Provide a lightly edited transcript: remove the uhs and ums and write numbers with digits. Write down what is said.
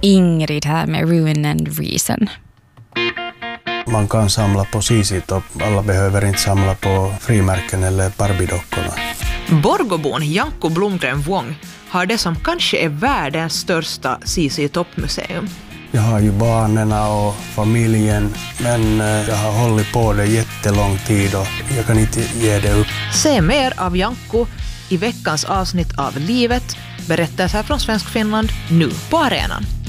Ingrid här med Ruin and Reason. Man kan samla på CC-topp. Alla behöver inte samla på frimärken eller Barbie-dockorna. Borgobon Janko Blomgren Wong har det som kanske är världens största CC-toppmuseum. Jag har ju barnen och familjen, men jag har hållit på det jättelång tid och jag kan inte ge det upp. Se mer av Janko i veckans avsnitt av Livet. Berättelser från Svensk Finland nu på arenan.